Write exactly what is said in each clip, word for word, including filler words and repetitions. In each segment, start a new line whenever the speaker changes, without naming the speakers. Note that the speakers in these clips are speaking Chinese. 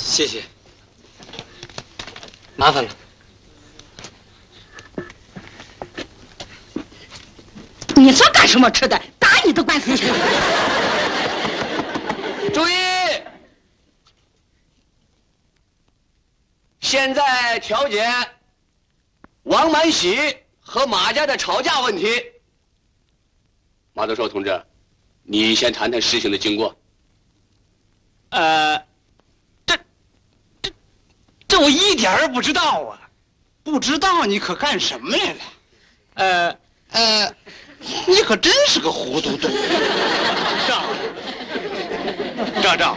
谢谢，麻烦了。
你说干什么吃的？打你都管死去了。
注意，现在调解王满喜和马家的吵架问题。马德寿同志，你先谈谈事情的经过。
呃，这、这、这我一点儿不知道啊！
不知道你可干什么来了？
呃
呃，你可真是个糊涂犊。
赵赵赵，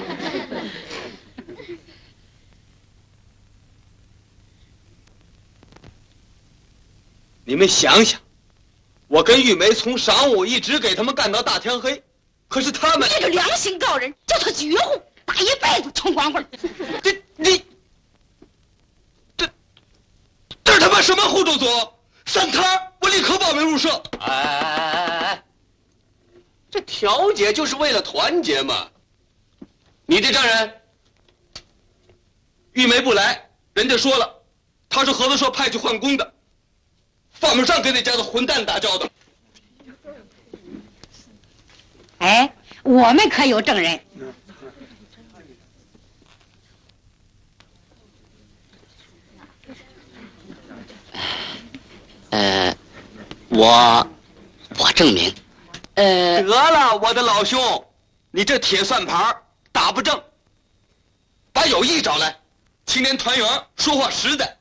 你们想想，我跟玉梅从晌午一直给他们干到大天黑，可是他们
你这良心告人，叫他绝户，打一辈子穷光棍。
这你这这他妈什么糊涂组？散摊，我立刻报名入社。
哎哎哎哎，这调解就是为了团结嘛。你这证人，
玉梅不来，人家说了，她是合作社派去换工的，犯不上跟那家的混蛋打交道。
哎，我们可有证人。
呃，我我证明，呃，
得了，我的老兄，你这铁算盘打不正，把有意找来，青年团员说话实在。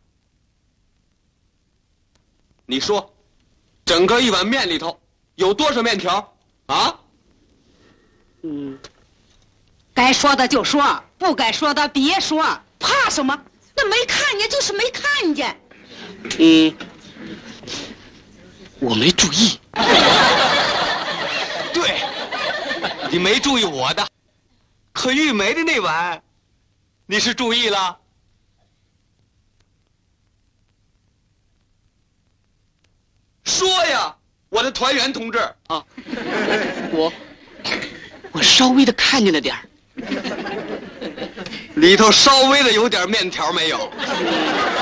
你说，整个一碗面里头有多少面条啊？
嗯，该说的就说，不该说的别说，怕什么？那没看见就是没看见。
嗯，我没注意。
对，你没注意我的，可玉梅的那碗，你是注意了。说呀，我的团员同志
啊，我我稍微的看见了点儿，
里头稍微的有点面条没有？